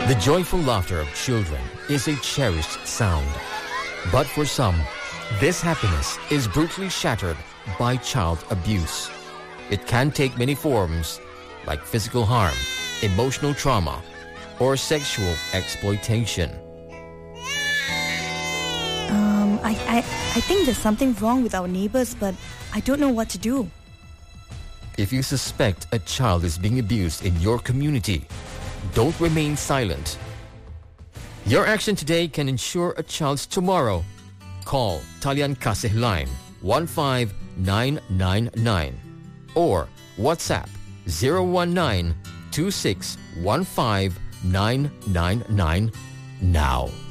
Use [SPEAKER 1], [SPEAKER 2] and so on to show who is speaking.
[SPEAKER 1] The joyful laughter of children is a cherished sound. But for some, this happiness is brutally shattered by child abuse. It can take many forms, like physical harm, emotional trauma, or sexual exploitation.
[SPEAKER 2] I think there's something wrong with our neighbors, but I don't know what to do.
[SPEAKER 1] If you suspect a child is being abused in your community, don't remain silent. Your action today can ensure a child's tomorrow. Call Talian Kasih Line 15999 or WhatsApp 019-2615-999 now.